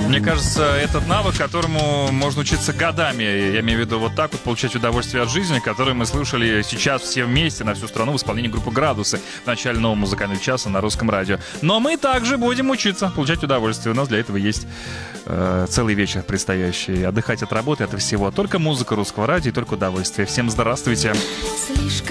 Мне кажется, этот навык, которому можно учиться годами. Я имею в виду вот так вот получать удовольствие от жизни, который мы слушали сейчас все вместе на всю страну в исполнении группы «Градусы» в начале нового музыкального часа на Русском радио. Но мы также будем учиться получать удовольствие. У нас для этого есть целый вечер предстоящий. Отдыхать от работы, от всего. Только музыка Русского радио и только удовольствие. Всем здравствуйте.